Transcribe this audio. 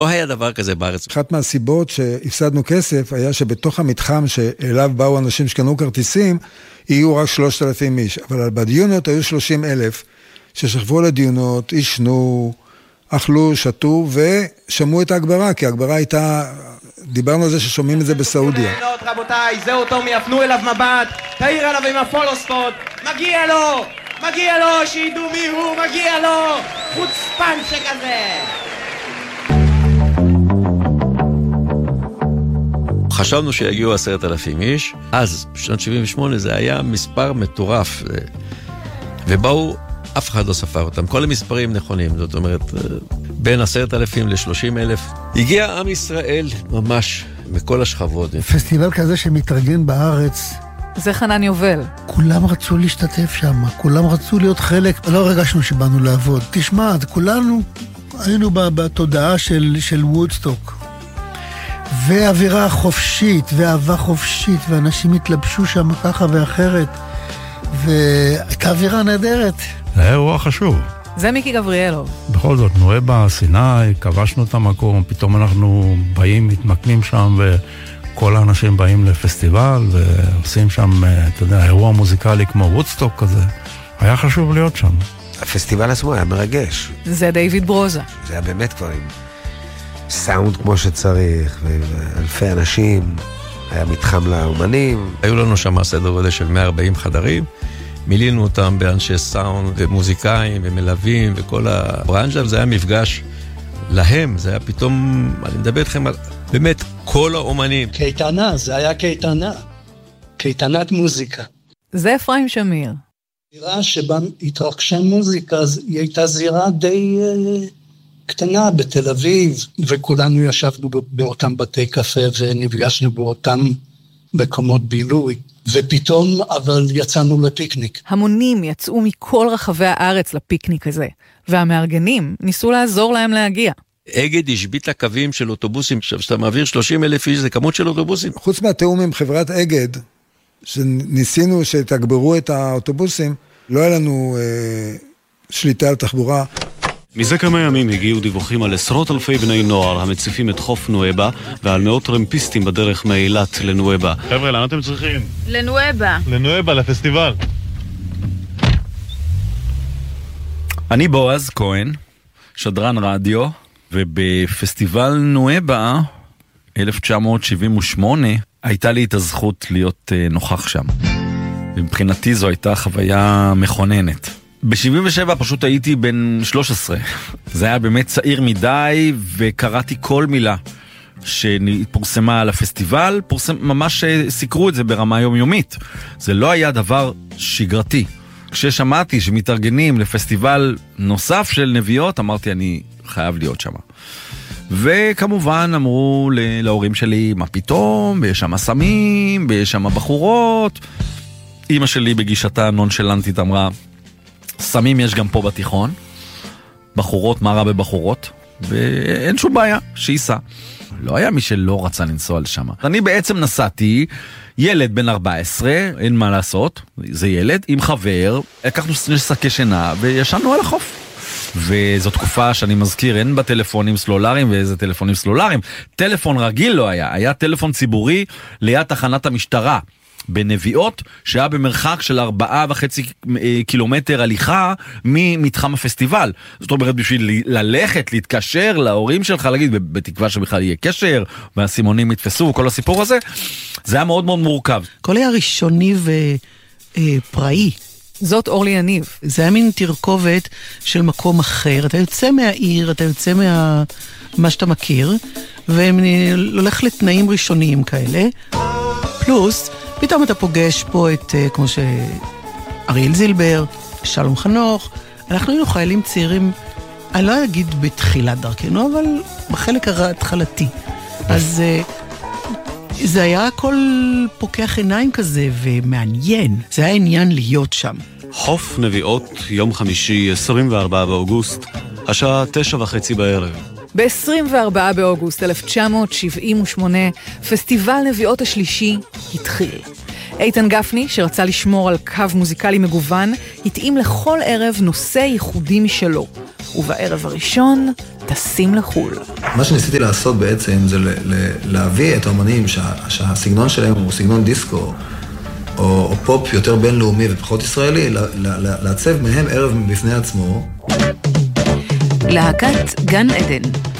לא היה דבר כזה בארץ. אחת מהסיבות שהפסדנו כסף היה שבתוך המתחם שאליו באו אנשים שקנו כרטיסים, יהיו רק 3,000 איש, אבל בדיונות היו 30,000 ששכבו על הדיונות, ישנו, אכלו, שתו ושמעו את ההגברה, כי ההגברה הייתה, דיברנו על זה ששומעים את זה בסעודיה. רבותיי, זהו תומי, יפנו אליו מבט, תאיר עליו עם הפולוספוט, מגיע לו, שידעו מי הוא, מגיע לו, חוצפן שכזה. חשבנו שיגיעו 10,000 איש, אז בשנת 78 זה היה מספר מטורף, ובאו, אף אחד לא ספר אותם, כל המספרים נכונים, זאת אומרת, בין 10,000 ל-30,000, הגיע עם ישראל ממש מכל השכבות. פסטיבל כזה שמתארגן בארץ, זה חנן יובל. כולם רצו להשתתף שם, כולם רצו להיות חלק, לא הרגשנו שבאנו לעבוד. תשמע, כולנו היינו בתודעה של וודסטוק. ואווירה חופשית, ואהבה חופשית, ואנשים התלבשו שם ככה ואחרת, והייתה אווירה נהדרת. זה היה אירוע חשוב. זה מיקי גבריאלוב. בכל זאת, נואבה, סיני, כבשנו את המקום, פתאום אנחנו באים, מתמקמים שם, וכל האנשים באים לפסטיבל, ועושים שם, אתה יודע, אירוע מוזיקלי כמו וודסטוק כזה. היה חשוב להיות שם. הפסטיבל עצמו היה מרגש. זה דיוויד ברוזה. זה היה באמת כבר עם סאונד כמו שצריך, ואלפי אנשים, היה מתחם לאומנים. היו לנו שם סדר גודל של 140 חדרים, מילינו אותם באנשי סאונד ומוזיקאים ומלווים וכל הברנז'ה, וזה היה מפגש להם, זה היה פתאום, אני מדבר איתכם על באמת כל האומנים. קייטנה, זה היה קייטנה, קייטנת מוזיקה. זה אפרים שמיר. זירה שבה התרחשה מוזיקה, היא הייתה זירה די קטנה בתל אביב, וכולנו ישבנו באותם בתי קפה ונפגשנו באותם מקומות בילוי. ופתאום, אבל יצאנו לפיקניק. המונים יצאו מכל רחבי הארץ לפיקניק הזה, והמארגנים ניסו לעזור להם להגיע. אגד השבית הקווים של אוטובוסים, שאתה מעביר 30,000 איש, זה כמות של אוטובוסים. חוץ מהתיאום עם חברת אגד, שניסינו שתגברו את האוטובוסים, לא היה לנו שליטה על תחבורה. מזה כמה ימים הגיעו דיווחים על עשרות אלפי בני נוער המציפים את חוף נואבה ועל מאות רמפיסטים בדרך מאילת לנואבה. חבר'ה, לאן אתם צריכים? לנואבה, לפסטיבל. אני בועז כהן, שדרן רדיו, ובפסטיבל נואבה 1978 הייתה לי את הזכות להיות נוכח שם. מבחינתי זו הייתה חוויה מכוננת. ב-77 פשוט הייתי בן 13. זה היה באמת צעיר מדי, וקראתי כל מילה שפורסמה על הפסטיבל, ממש סיקרו את זה ברמה יומיומית. זה לא היה דבר שגרתי. כששמעתי שמתארגנים לפסטיבל נוסף של נביאות, אמרתי אני חייב להיות שם. וכמובן אמרו להורים שלי, מה פתאום, ויש שם סמים, ויש שם בחורות. אמא שלי בגישתה נונשלנטית אמרה, סמים יש גם פה בתיכון, בחורות, מה רע בבחורות, ואין שום בעיה, שיסע. לא היה מי שלא רצה לנסוע לשם. אני בעצם נסעתי, ילד בן 14, אין מה לעשות, זה ילד, עם חבר, לקחנו 2 שקי שינה, וישנו על החוף. וזו תקופה שאני מזכיר, אין בה טלפונים סלולריים, ואיזה טלפונים סלולריים. טלפון רגיל לא היה, היה טלפון ציבורי ליד תחנת המשטרה. בנביאות, שהיה במרחק של 4.5 קילומטר הליכה ממתחם הפסטיבל. זאת אומרת, בשביל ללכת, להתקשר להורים שלך, להגיד, בתקווה שבכלל יהיה קשר, והסימונים יתפסו, וכל הסיפור הזה, זה היה מאוד מאוד מורכב. כל היה ראשוני ופראי. זאת אורלי יניב. זה היה מין תרכובת של מקום אחר. אתה יוצא מהעיר, אתה יוצא מה שאתה מכיר, והולך לתנאים ראשוניים כאלה. פלוס, פתאום אתה פוגש פה את, כמו שאריאל זילבר, שלום חנוך, אנחנו היינו חיילים צעירים, אני לא אגיד בתחילת דרכנו, אבל בחלק ההתחלתי. אז זה היה הכל פוקח עיניים כזה ומעניין. זה היה עניין להיות שם. חוף נביאות, יום חמישי, 24 באוגוסט, השעה 9:30 בערב. ב-24 באוגוסט 1978, פסטיבל נביאות השלישי התחיל. איתן גפני, שרצה לשמור על קו מוזיקלי מגוון, התאים לכל ערב נושא ייחודי משלו. ובערב הראשון, טסים לחול. מה שניסיתי לעשות בעצם זה להביא את האמנים שהסגנון שלהם הוא סגנון דיסקו, או פופ יותר בינלאומי ופחות ישראלי, לעצב מהם ערב בפני עצמו. להקת גן עדן.